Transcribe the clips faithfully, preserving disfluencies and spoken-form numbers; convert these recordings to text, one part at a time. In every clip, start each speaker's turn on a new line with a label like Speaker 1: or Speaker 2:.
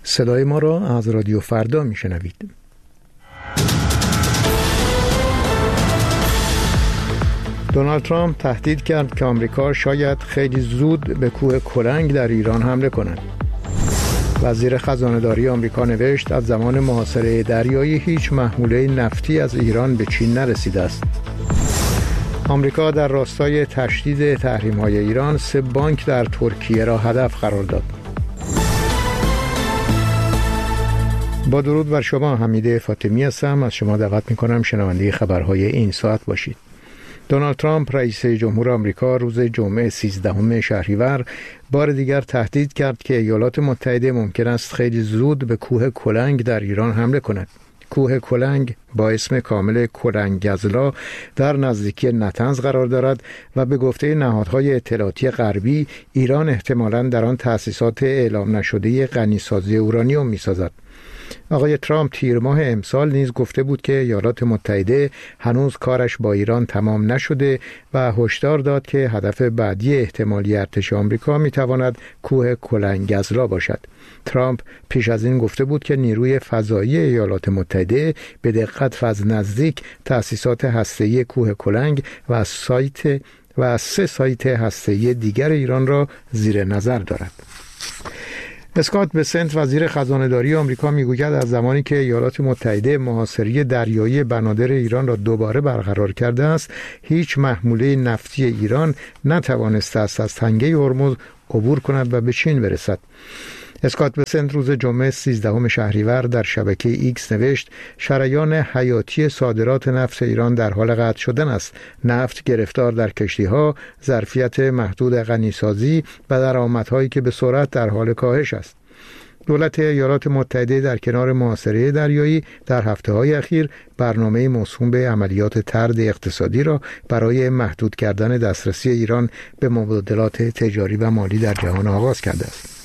Speaker 1: صدای ما را از رادیو فردا میشنوید. دونالد ترامپ تهدید کرد که آمریکا شاید خیلی زود به کوه کلنگ در ایران حمله کند. وزیر خزانه‌داری آمریکا نوشت از زمان محاصره دریایی هیچ محموله نفتی از ایران به چین نرسیده است. آمریکا در راستای تشدید تحریم‌های ایران سه بانک در ترکیه را هدف قرار داد. با درود بر شما، حمید فاطمی هستم. از شما دعوت می‌کنم شنونده خبرهای این ساعت باشید. دونالد ترامپ رئیس جمهور آمریکا روز جمعه سیزدهم شهریور بار دیگر تهدید کرد که ایالات متحده ممکن است خیلی زود به کوه کلنگ در ایران حمله کند. کوه کلنگ با اسم کامل کلنگزلا در نزدیکی نطنز قرار دارد و به گفته نهادهای اطلاعاتی غربی ایران احتمالاً در آن تأسیسات اعلام نشده غنیسازی اورانیوم می‌سازد. آقای ترامپ تیر ماه امسال نیز گفته بود که ایالات متحده هنوز کارش با ایران تمام نشده و هشدار داد که هدف بعدی احتمالی ارتش آمریکا میتواند کوه کلنگزلا باشد. ترامپ پیش از این گفته بود که نیروی فضایی ایالات متحده به دقت و از نزدیک تأسیسات هسته‌ای کوه کلنگ و سایت و سه سایت هسته‌ای دیگر ایران را زیر نظر دارد. اسکات بسنت وزیر خزانه‌داری آمریکا میگوید از زمانی که ایالات متحده محاصره دریایی بنادر ایران را دوباره برقرار کرده است، هیچ محموله نفتی ایران نتوانسته است از تنگه هرمز عبور کند و به چین برسد. اسکات بسنت روز جمعه سیزدهم شهریور در شبکه ایکس نوشت شریان حیاتی صادرات نفت ایران در حال قطع شدن است. نفت گرفتار در کشتی‌ها، ظرفیت محدود غنیسازی و درآمدهایی که به سرعت در حال کاهش است. دولت ایالات متحده در کنار محاصره دریایی در هفته‌های اخیر برنامه موسوم به عملیات طرد اقتصادی را برای محدود کردن دسترسی ایران به مبادلات تجاری و مالی در جهان آغاز کرده است.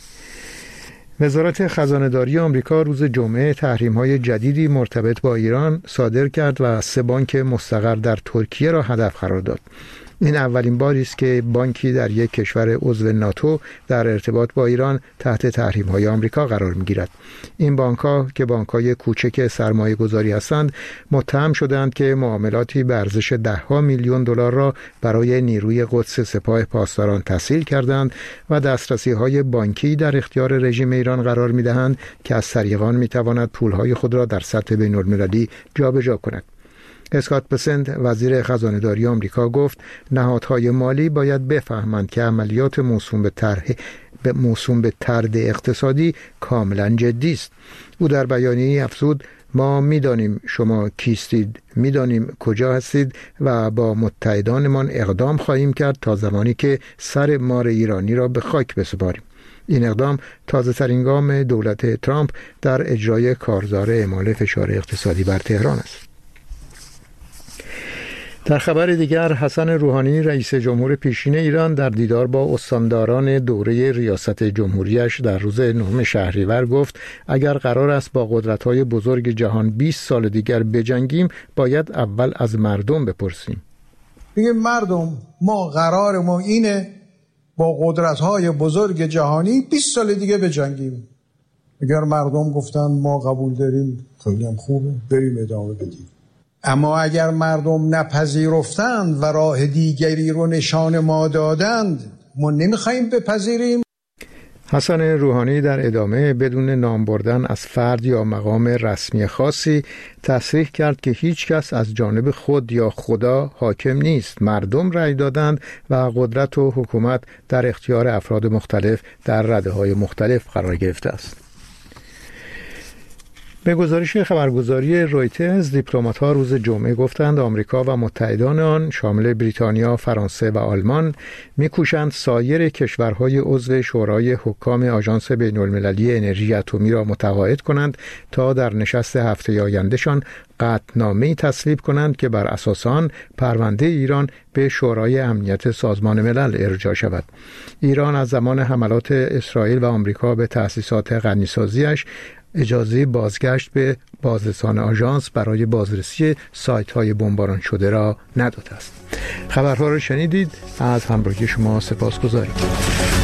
Speaker 1: وزارت خزانه‌داری آمریکا روز جمعه تحریم‌های جدیدی مرتبط با ایران صادر کرد و سه بانک مستقر در ترکیه را هدف قرار داد. این اولین باری است که بانکی در یک کشور عضو ناتو در ارتباط با ایران تحت تحریم‌های آمریکا قرار می‌گیرد. این بانک‌ها که بانک‌های کوچک سرمایه‌گذاری هستند، متهم شدند که معاملاتی به ارزش ده‌ها میلیون دلار را برای نیروی قدس سپاه پاسداران تسهیل کردند و دسترسی‌های بانکی در اختیار رژیم ایران قرار می‌دهند که از طریق آن می‌تواند پول‌های خود را در سطح بین‌المللی جابجا کند. اسکات بسنت وزیر خزانه‌داری آمریکا گفت نهادهای مالی باید بفهمند که عملیات موسوم به طرح به موسوم به طرد اقتصادی کاملا جدی است. او در بیانیه‌ای افزود ما می‌دانیم شما کیستید، می‌دانیم کجا هستید و با متحدانمان اقدام خواهیم کرد تا زمانی که سر مار ایرانی را به خاک بسپاریم. این اقدام تازه‌ترین گام دولت ترامپ در اجرای کارزار اعمال فشار اقتصادی بر تهران است. در خبر دیگر، حسن روحانی رئیس جمهور پیشین ایران در دیدار با استانداران دوره ریاست جمهوریش در روز نهم شهریور گفت اگر قرار است با قدرت‌های بزرگ جهان بیست سال دیگر بجنگیم باید اول از مردم بپرسیم.
Speaker 2: میگه مردم ما قرار ما اینه با قدرت‌های بزرگ جهانی بیست سال دیگه بجنگیم. اگر مردم گفتن ما قبول داریم خیلی هم خوبه، بریم ادامه بدیم. اما اگر مردم نپذیرفتند و راه دیگری رو نشان ما دادند، ما نمیخوایم بپذیریم.
Speaker 1: حسن روحانی در ادامه بدون نام بردن از فرد یا مقام رسمی خاصی تصریح کرد که هیچ کس از جانب خود یا خدا حاکم نیست. مردم رأی دادند و قدرت و حکومت در اختیار افراد مختلف در رده‌های مختلف قرار گرفته است. به گزارش خبرگزاری رویترز، دیپلمات‌ها روز جمعه گفتند آمریکا و متحدان آن شامل بریتانیا، فرانسه و آلمان می‌کوشند سایر کشورهای عضو شورای حکام آژانس بین‌المللی انرژی اتمی را متقاعد کنند تا در نشست هفته آیندهشان قطعنامه‌ای تصویب کنند که بر اساس آن پرونده ایران به شورای امنیت سازمان ملل ارجاع شود. ایران از زمان حملات اسرائیل و آمریکا به تأسیسات غنیسازی‌اش اجازه بازگشت به بازرسان آژانس برای بازرسی سایت‌های بمباران شده را نداده است. خبرها را شنیدید. از همراهی شما سپاسگزاریم.